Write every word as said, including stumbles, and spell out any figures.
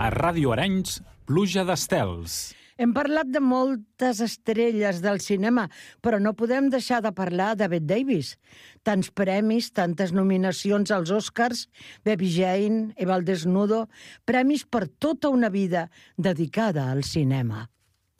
A Ràdio Arenys, pluja d'estels. Hem parlat de moltes estrelles del cinema, però no podem deixar de parlar de Bette Davis. Tants premis, tantes nominacions als Oscars, Baby Jane, Eva el Desnudo, premis per tota una vida dedicada al cinema.